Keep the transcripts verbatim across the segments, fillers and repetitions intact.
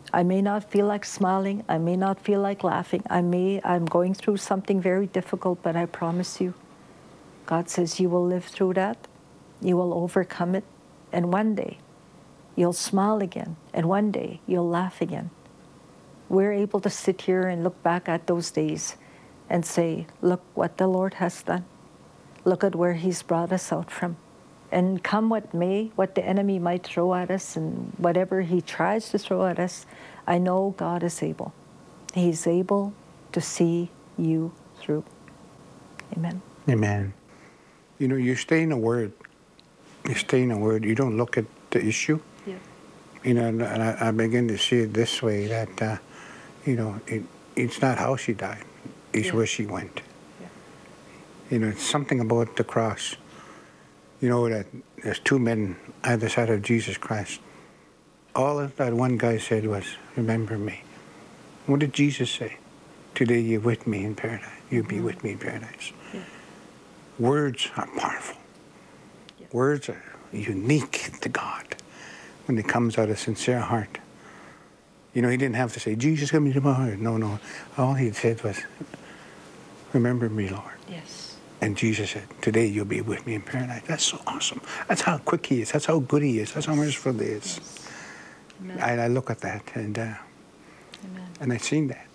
I may not feel like smiling. I may not feel like laughing. I may, I'm going through something very difficult, but I promise you, God says you will live through that. You will overcome it. And one day, you'll smile again. And one day, you'll laugh again. We're able to sit here and look back at those days and say, look what the Lord has done. Look at where He's brought us out from. And come what may, what the enemy might throw at us and whatever he tries to throw at us, I know God is able. He's able to see you through. Amen. Amen. You know, you stay in the Word. You stay in the Word. You don't look at the issue. Yeah. You know, and I, I begin to see it this way, that, uh, you know, it, it's not how she died. It's Yeah. where she went. Yeah. You know, it's something about the cross. You know, that there's two men either side of Jesus Christ. All that one guy said was, remember me. What did Jesus say? Today you're with me in paradise. You'll be with me in paradise. Yeah. Words are powerful. Yeah. Words are unique to God when it comes out of sincere heart. You know, he didn't have to say, Jesus, come into my heart. No, no. All he said was, remember me, Lord. Yes. And Jesus said, today you'll be with me in paradise. That's so awesome. That's how quick he is. That's how good he is. That's how merciful he is. Yes. Amen. I, I look at that, and uh, Amen. and I've seen that.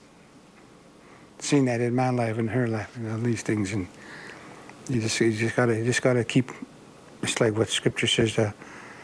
Seen that in my life and her life and all these things. And you just you just gotta you just gotta keep. It's like what Scripture says: uh,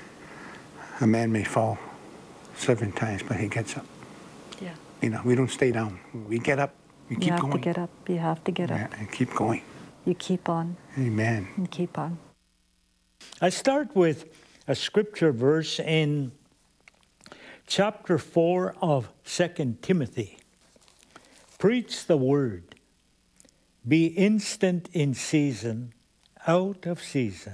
a man may fall seven times, but he gets up. Yeah. You know, we don't stay down. We get up. We keep you have going. to get up. You have to get Yeah, up. and keep going. You keep on Amen. and keep on. I start with a scripture verse in chapter four of Second Timothy. Preach the word. Be instant in season, out of season.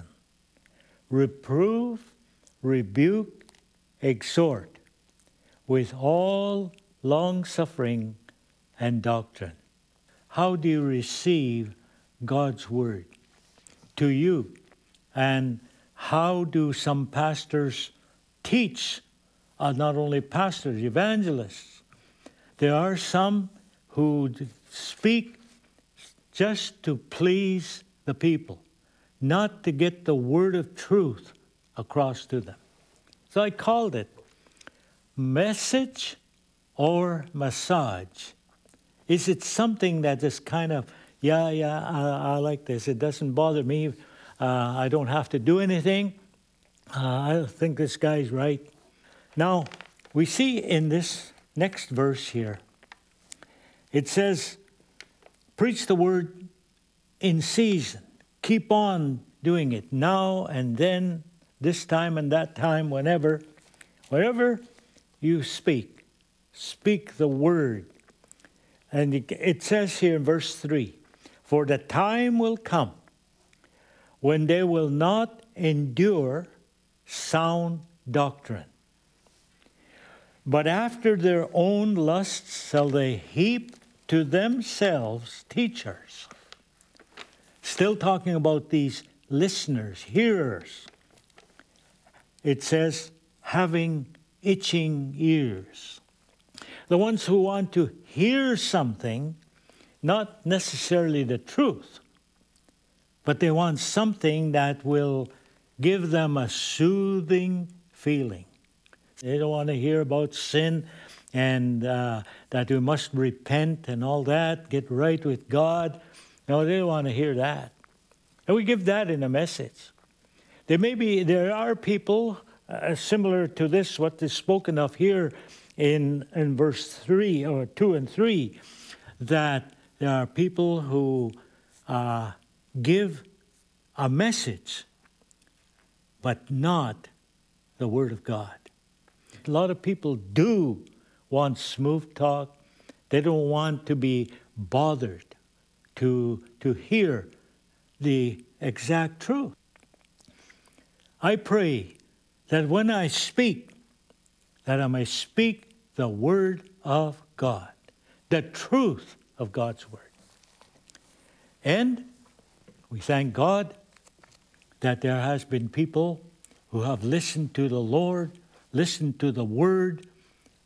Reprove, rebuke, exhort with all long-suffering and doctrine. How do you receive God's word to you? And how do some pastors teach? Uh, not only pastors, evangelists. There are some who speak just to please the people, not to get the word of truth across to them. So I called it message or massage. Is it something that is kind of, yeah, yeah, I, I like this. It doesn't bother me. Uh, I don't have to do anything. Uh, I think this guy's right. Now, we see in this next verse here, it says, preach the word in season. Keep on doing it now and then, this time and that time, whenever. Wherever you speak, speak the word. And it says here in verse three, for the time will come when they will not endure sound doctrine, but after their own lusts shall they heap to themselves teachers. Still talking about these listeners, hearers. It says, having itching ears. The ones who want to hear something, not necessarily the truth, but they want something that will give them a soothing feeling. They don't want to hear about sin and uh, that we must repent and all that, get right with God. No, they don't want to hear that. And we give that in a message. There may be, there are people uh, similar to this, what is spoken of here in, in verse three, or two and three, that there are people who uh, give a message, but not the Word of God. A lot of people do want smooth talk. They don't want to be bothered to, to hear the exact truth. I pray that when I speak, that I may speak the Word of God, the truth of God's Word. And we thank God that there has been people who have listened to the Lord, listened to the Word,